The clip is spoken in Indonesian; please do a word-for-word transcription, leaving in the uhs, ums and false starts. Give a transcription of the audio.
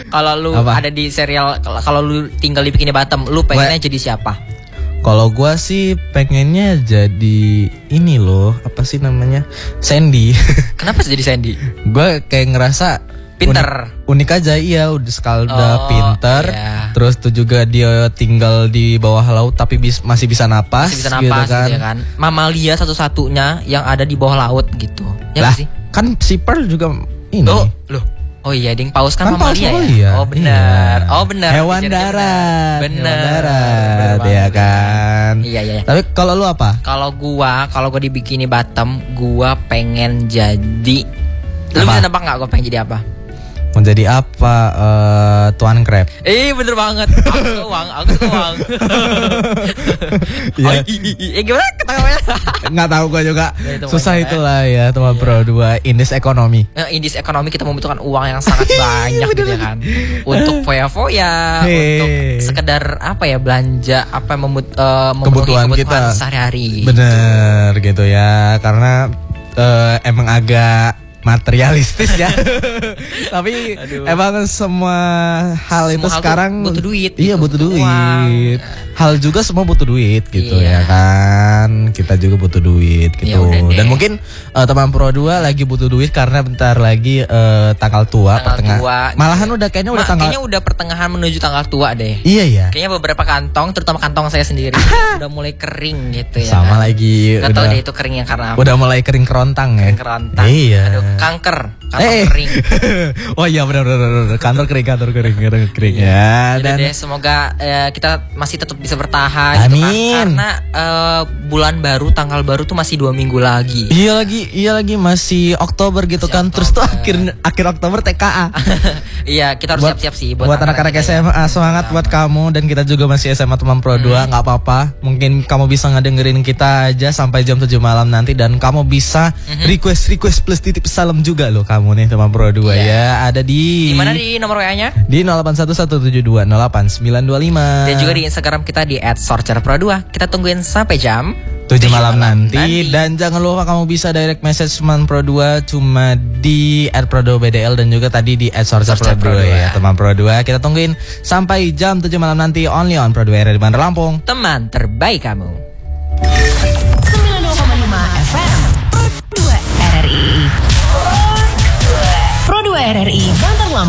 Kalau lu Apa? ada di serial, kalau lu tinggal di Bikini Bottom, lu pengennya jadi siapa? Kalau gue sih pengennya jadi ini loh, apa sih namanya, Sandy. Kenapa sih jadi Sandy? Gue kayak ngerasa Pinter. unik, unik aja, iya udah sekali Oh, udah pinter. iya. Terus tuh juga dia tinggal di bawah laut tapi bis, masih bisa napas, Masih bisa napas gitu kan. gitu ya kan. Mamalia satu-satunya yang ada di bawah laut gitu. Ya Lah, nggak sih? kan si Pearl juga ini. Oh, loh. Oh iya, ding paus kan, Kan paus mamalia mamalia. ya. Oh benar. Iya. Oh benar. Hewan Jadi darat. Benar. Hewan darat, Benar ya banget. kan. Iya iya. Tapi kalau lu apa? Kalau gua, kalau gua di Bikini Bottom, gua pengen jadi. Lu Apa? bisa nebak nggak gua pengen jadi apa? Mau jadi apa? Eh, Tuan Crab. Eh bener banget. Aku suka uang, aku suka uang. Iya. Oh, i, i, i. Eh gimana ketawanya? Nggak tahu gua juga. Ya, itu Susah makanya. itulah ya teman Pro dua Indis Ekonomi. Nah, indis ekonomi kita membutuhkan uang yang sangat banyak gitu ya kan. Untuk foya-foya, Hey. untuk sekedar apa ya, belanja apa yang memut, eh, memenuhi Kebutuhan kebutuhan kita. sehari-hari. Bener gitu ya, karena eh, emang agak materialistis ya. Tapi Aduh. emang semua hal Semua itu hal tuh sekarang butuh duit Iya gitu, butuh butuh duit. uang. Hal juga semua butuh duit gitu Iya. ya kan. Kita juga butuh duit Ya gitu. udah deh. Dan mungkin eh, teman Pro dua lagi butuh duit karena bentar lagi eh, tanggal tua, Tanggal pertengah. tua. Malahan udah kayaknya udah Ma, tanggal. kayaknya udah pertengahan menuju tanggal tua deh. Iya ya. Kayaknya beberapa kantong, terutama kantong saya sendiri, udah mulai kering gitu ya. Sama kan? lagi Gak tau udah deh itu keringnya karena apa. udah mulai kering kerontang ya. Kering kerontang. Iya. Aduh, kanker, kantong Eh. kering. Oh iya benar benar benar. Kantor kering, kantor kering, kantor kering ya. Jadi Dan deh, semoga eh, kita masih tetap bisa bertahan gitu kan. Amin. Karena eh, bulan baru, tanggal baru tuh masih dua minggu lagi. iya lagi, iya lagi masih Oktober gitu Masih kan. Terus tuh Oktober. akhir akhir Oktober T K A. Iya, kita harus Buat- siap-siap sih Buat anak-anak kita S ya. M A semangat buat kamu, dan kita juga masih S M A Teman Pro dua, nggak apa-apa. Mungkin kamu bisa ngedengerin kita aja sampai jam tujuh malam nanti, dan kamu bisa request request plus titip salam juga loh kamu nih Teman Pro dua Iya. ya. Ada di Di mana di nomor W A-nya? di nol delapan satu satu tujuh dua nol delapan sembilan dua lima. Dan juga di Instagram kita di et sorcer pro dua. Kita tungguin sampai jam tujuh malam nanti. Dan jangan lupa kamu bisa direct message Teman Pro dua cuma di et pro dua b d l dan juga tadi di et sorcer pro Sorcer Pro dua dua. ya Teman Pro dua. Kita tungguin sampai jam tujuh malam nanti only on Pro dua R R I Bandar Lampung. teman terbaik kamu. sembilan puluh dua koma lima F M Pro dua R R I Pro dua R R I Bandar Lampung.